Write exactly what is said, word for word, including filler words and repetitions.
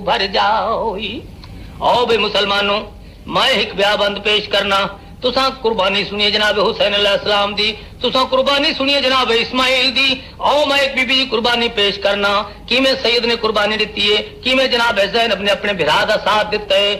भर जाओ। आओ बे मुसलमानों, मैं एक ब्याबंद पेश करना। तुसा कुर्बानी सुनिए जनाब हुसैन अलैहिस्सलाम दी, तुसा कुर्बानी सुनिए जनाब इस्माइल दी। आओ मैं एक बीबी दी कुर्बानी पेश करना कि मैं सैयद ने कुर्बानी दी है, कि मैं जनाब ज़ैनब ने अपने बिरा दा साथ दिता है।